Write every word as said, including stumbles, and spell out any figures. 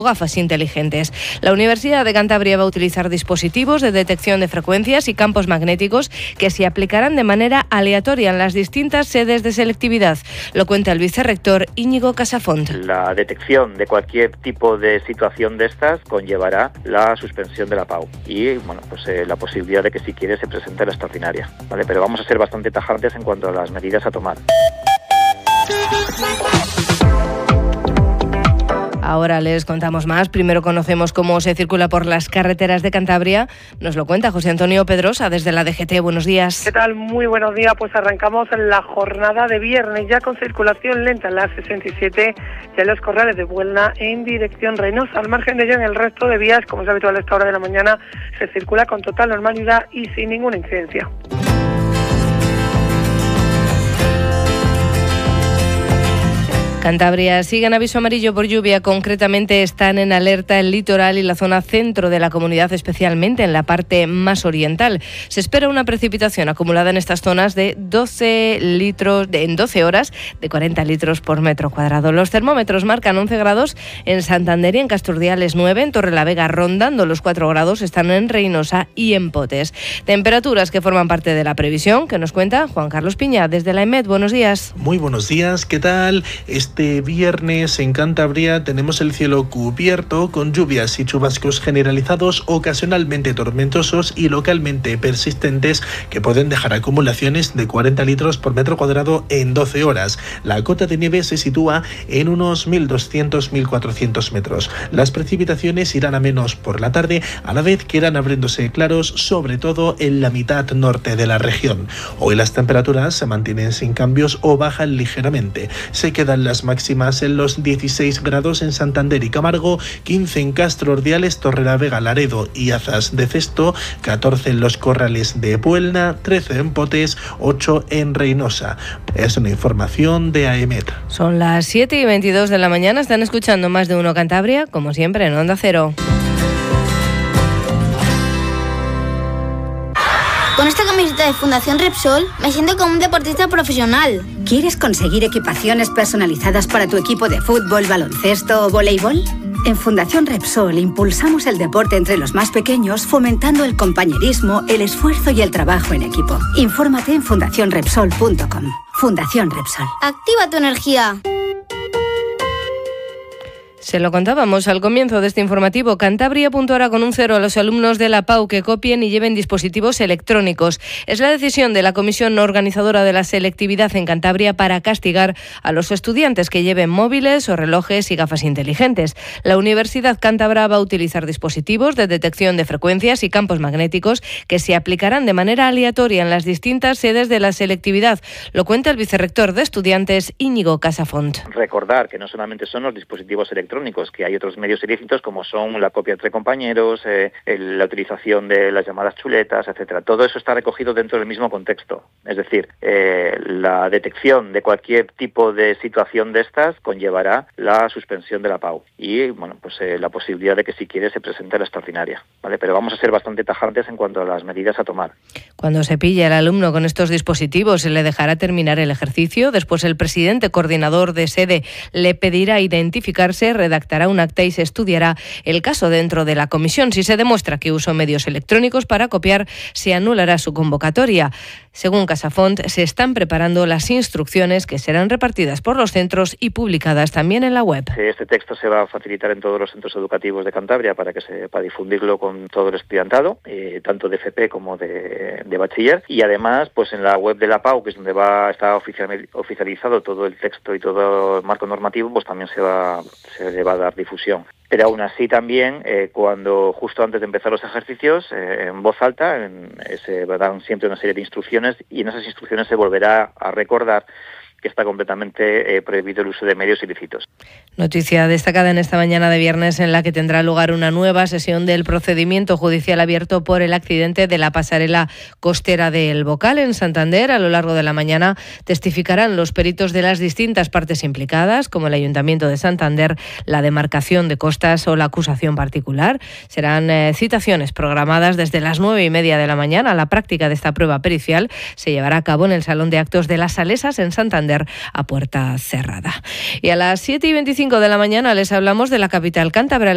gafas inteligentes. La Universidad de Cantabria va a utilizar dispositivos de detección de frecuencias y campos magnéticos que se aplicarán de manera aleatoria en las distintas sedes de selectividad. Lo cuenta el vicerrector Íñigo Casafont. La detección de cualquier tipo de situación de estas conllevará la suspensión de la P A U y bueno, pues eh, la posibilidad de que si quiere se presente la extraordinaria, ¿vale? Pero vamos a ser bastante tajantes en cuanto a las medidas a tomar. Ahora les contamos más. Primero conocemos cómo se circula por las carreteras de Cantabria. Nos lo cuenta José Antonio Pedrosa desde la D G T. Buenos días. ¿Qué tal? Muy buenos días. Pues arrancamos la jornada de viernes ya con circulación lenta en la sesenta y siete y en los corrales de Buelna en dirección Reynosa. Al margen de ello, en el resto de vías, como es habitual a esta hora de la mañana, se circula con total normalidad y sin ninguna incidencia. Cantabria sigue en aviso amarillo por lluvia. Concretamente están en alerta el litoral y la zona centro de la comunidad, especialmente en la parte más oriental. Se espera una precipitación acumulada en estas zonas de doce litros de, en doce horas de cuarenta litros por metro cuadrado. Los termómetros marcan once grados en Santander y en Casturdiales nueve, en Torrelavega rondando los cuatro grados, están en Reynosa y en Potes. Temperaturas que forman parte de la previsión que nos cuenta Juan Carlos Piña desde la EMET. Buenos días. Muy buenos días, ¿qué tal? Este viernes en Cantabria tenemos el cielo cubierto con lluvias y chubascos generalizados, ocasionalmente tormentosos y localmente persistentes que pueden dejar acumulaciones de cuarenta litros por metro cuadrado en doce horas. La cota de nieve se sitúa en unos mil doscientos a mil cuatrocientos metros. Las precipitaciones irán a menos por la tarde, a la vez que irán abriéndose claros, sobre todo en la mitad norte de la región. Hoy las temperaturas se mantienen sin cambios o bajan ligeramente. Se quedan las máximas en los dieciséis grados en Santander y Camargo, quince en Castro, Ordiales, Torrelavega, Laredo y Azas de Cesto, catorce en los Corrales de Buelna, trece en Potes, ocho en Reynosa. Es una información de AEMET. Son las siete y veintidós de la mañana. Están escuchando Más de Uno Cantabria, como siempre en Onda Cero. Con esta camiseta de Fundación Repsol me siento como un deportista profesional. ¿Quieres conseguir equipaciones personalizadas para tu equipo de fútbol, baloncesto o voleibol? En Fundación Repsol impulsamos el deporte entre los más pequeños, fomentando el compañerismo, el esfuerzo y el trabajo en equipo. Infórmate en fundación repsol punto com. Fundación Repsol. Activa tu energía. Se lo contábamos al comienzo de este informativo. Cantabria puntuará con un cero a los alumnos de la P A U que copien y lleven dispositivos electrónicos. Es la decisión de la comisión organizadora de la selectividad en Cantabria para castigar a los estudiantes que lleven móviles o relojes y gafas inteligentes. La Universidad Cántabra va a utilizar dispositivos de detección de frecuencias y campos magnéticos que se aplicarán de manera aleatoria en las distintas sedes de la selectividad. Lo cuenta el vicerrector de estudiantes, Íñigo Casafont. Recordar que no solamente son los dispositivos electrónicos, que hay otros medios ilícitos como son la copia entre compañeros, eh, el, la utilización de las llamadas chuletas, etcétera. Todo eso está recogido dentro del mismo contexto. Es decir, eh, la detección de cualquier tipo de situación de estas conllevará la suspensión de la P A U y bueno, pues eh, la posibilidad de que si quiere se presente la extraordinaria, ¿vale? Pero vamos a ser bastante tajantes en cuanto a las medidas a tomar. Cuando se pille al alumno con estos dispositivos, se le dejará terminar el ejercicio. Después el presidente coordinador de sede le pedirá identificarse, redactará un acta y se estudiará el caso dentro de la comisión. Si se demuestra que usó medios electrónicos para copiar, se anulará su convocatoria. Según Casafont, se están preparando las instrucciones que serán repartidas por los centros y publicadas también en la web. Este texto se va a facilitar en todos los centros educativos de Cantabria para que se para difundirlo con todo el estudiantado, eh, tanto de F P como de, de bachiller, y además pues en la web de la P A U, que es donde va a estar oficial, oficializado todo el texto y todo el marco normativo, pues también se va se le va a dar difusión. Pero aún así también, eh, cuando justo antes de empezar los ejercicios, eh, en voz alta, en, eh, se dan siempre una serie de instrucciones y en esas instrucciones se volverá a recordar que está completamente eh, prohibido el uso de medios ilícitos. Noticia destacada en esta mañana de viernes en la que tendrá lugar una nueva sesión del procedimiento judicial abierto por el accidente de la pasarela costera del Bocal en Santander. A lo largo de la mañana testificarán los peritos de las distintas partes implicadas, como el Ayuntamiento de Santander, la demarcación de costas o la acusación particular. Serán eh, citaciones programadas desde las nueve y media de la mañana. La práctica de esta prueba pericial se llevará a cabo en el Salón de Actos de las Salesas en Santander a puerta cerrada. Y a las siete y veinticinco de la mañana les hablamos de la capital cántabra.